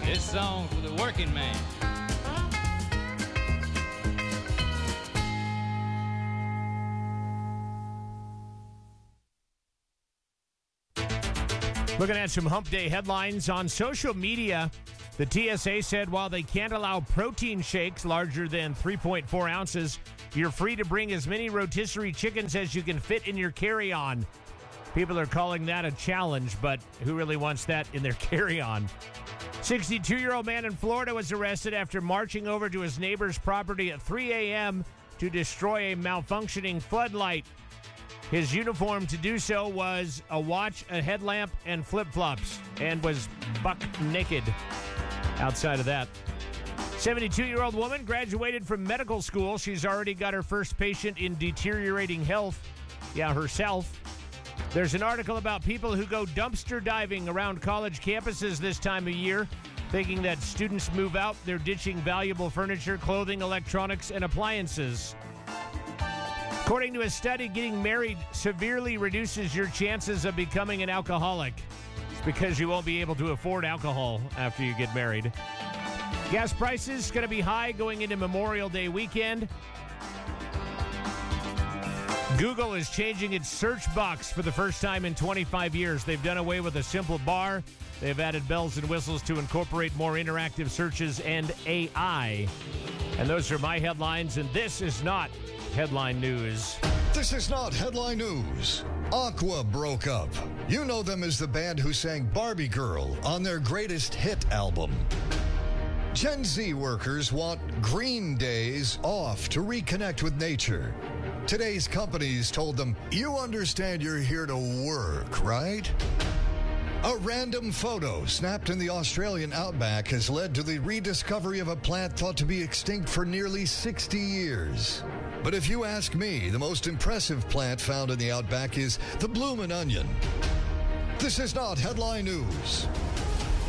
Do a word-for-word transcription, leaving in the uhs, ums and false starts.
This song for the working man. Looking at some Hump Day headlines on social media, the T S A said while they can't allow protein shakes larger than three point four ounces, you're free to bring as many rotisserie chickens as you can fit in your carry-on. People are calling that a challenge, but who really wants that in their carry-on? sixty-two-year-old man in Florida was arrested after marching over to his neighbor's property at three a.m. to destroy a malfunctioning floodlight. His uniform to do so was a watch, a headlamp, and flip-flops, and was buck naked outside of that. seventy-two-year-old woman graduated from medical school. She's already got her first patient in deteriorating health. Yeah, herself. There's an article about people who go dumpster diving around college campuses this time of year, thinking that students move out, they're ditching valuable furniture, clothing, electronics, and appliances. According to a study, getting married severely reduces your chances of becoming an alcoholic. It's because you won't be able to afford alcohol after you get married. Gas prices going to be high going into Memorial Day weekend. Google is changing its search box for the first time in twenty-five years. They've done away with a simple bar. They've added bells and whistles to incorporate more interactive searches and A I. And those are my headlines, and this is not headline news. This is not headline news. Aqua broke up. You know them as the band who sang Barbie Girl on their greatest hit album. Gen Z workers want green days off to reconnect with nature. Today's companies told them, you understand you're here to work, right? A random photo snapped in the Australian outback has led to the rediscovery of a plant thought to be extinct for nearly sixty years. But if you ask me, the most impressive plant found in the outback is the bloomin' onion. This is not headline news.